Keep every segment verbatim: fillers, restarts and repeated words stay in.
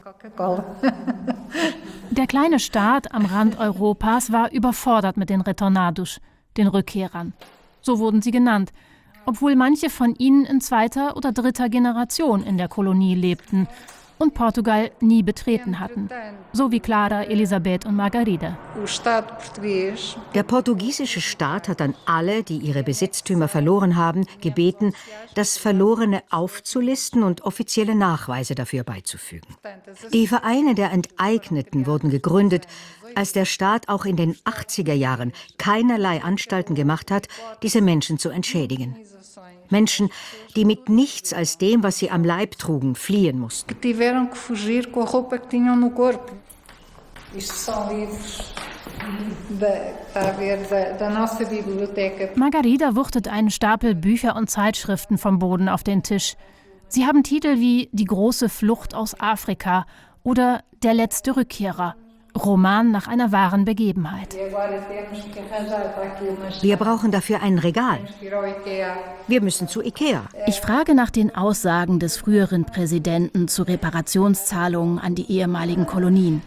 Der kleine Staat am Rand Europas war überfordert mit den Retornados, den Rückkehrern. So wurden sie genannt, obwohl manche von ihnen in zweiter oder dritter Generation in der Kolonie lebten und Portugal nie betreten hatten, so wie Clara, Elisabeth und Margarida. Der portugiesische Staat hat an alle, die ihre Besitztümer verloren haben, gebeten, das Verlorene aufzulisten und offizielle Nachweise dafür beizufügen. Die Vereine der Enteigneten wurden gegründet, als der Staat auch in den achtziger Jahren keinerlei Anstalten gemacht hat, diese Menschen zu entschädigen. Menschen, die mit nichts als dem, was sie am Leib trugen, fliehen mussten. Margarida wuchtet einen Stapel Bücher und Zeitschriften vom Boden auf den Tisch. Sie haben Titel wie Die große Flucht aus Afrika oder Der letzte Rückkehrer. Roman nach einer wahren Begebenheit. Wir brauchen dafür ein Regal. Wir müssen zu Ikea. Ich frage nach den Aussagen des früheren Präsidenten zu Reparationszahlungen an die ehemaligen Kolonien.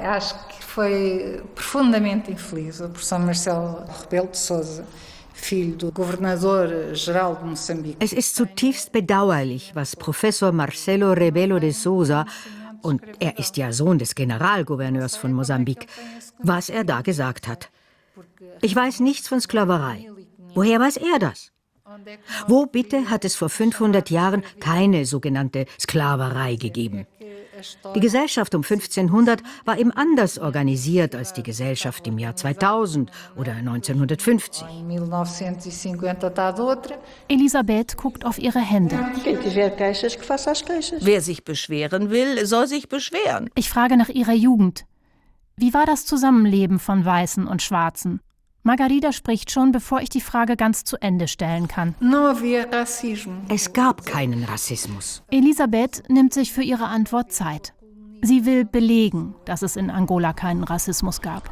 Es ist zutiefst bedauerlich, was Professor Marcelo Rebelo de Sousa, und er ist ja Sohn des Generalgouverneurs von Mosambik, was er da gesagt hat. Ich weiß nichts von Sklaverei. Woher weiß er das? Wo bitte hat es vor fünfhundert Jahren keine sogenannte Sklaverei gegeben? Die Gesellschaft um fünfzehnhundert war eben anders organisiert als die Gesellschaft im Jahr zweitausend oder neunzehnhundertfünfzig. Elisabeth guckt auf ihre Hände. Wer sich beschweren will, soll sich beschweren. Ich frage nach ihrer Jugend. Wie war das Zusammenleben von Weißen und Schwarzen? Margarida spricht schon, bevor ich die Frage ganz zu Ende stellen kann. Es gab keinen Rassismus. Elisabeth nimmt sich für ihre Antwort Zeit. Sie will belegen, dass es in Angola keinen Rassismus gab.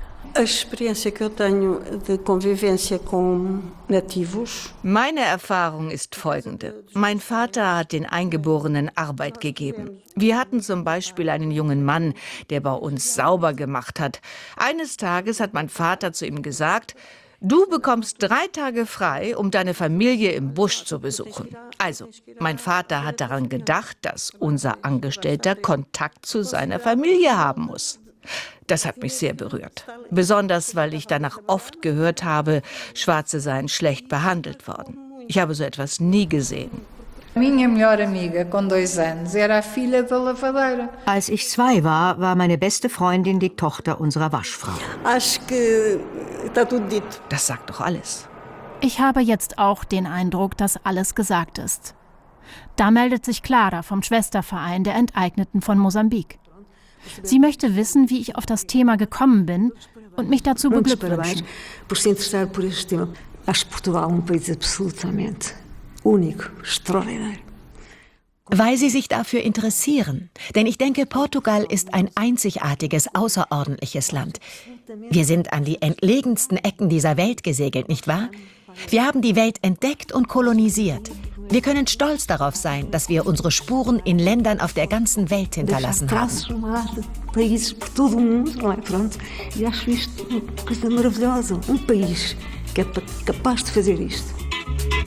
Meine Erfahrung ist folgende. Mein Vater hat den Eingeborenen Arbeit gegeben. Wir hatten zum Beispiel einen jungen Mann, der bei uns sauber gemacht hat. Eines Tages hat mein Vater zu ihm gesagt: Du bekommst drei Tage frei, um deine Familie im Busch zu besuchen. Also, mein Vater hat daran gedacht, dass unser Angestellter Kontakt zu seiner Familie haben muss. Das hat mich sehr berührt. Besonders, weil ich danach oft gehört habe, Schwarze seien schlecht behandelt worden. Ich habe so etwas nie gesehen. Als ich zwei war, war meine beste Freundin die Tochter unserer Waschfrau. Das sagt doch alles. Ich habe jetzt auch den Eindruck, dass alles gesagt ist. Da meldet sich Clara vom Schwesterverein der Enteigneten von Mosambik. Sie möchte wissen, wie ich auf das Thema gekommen bin und mich dazu beglückwünschen. Weil Sie sich dafür interessieren. Denn ich denke, Portugal ist ein einzigartiges, außerordentliches Land. Wir sind an die entlegensten Ecken dieser Welt gesegelt, nicht wahr? Wir haben die Welt entdeckt und kolonisiert. Wir können stolz darauf sein, dass wir unsere Spuren in Ländern auf der ganzen Welt hinterlassen haben. E acho isto uma coisa maravilhosa. Um país que é capaz de fazer isto.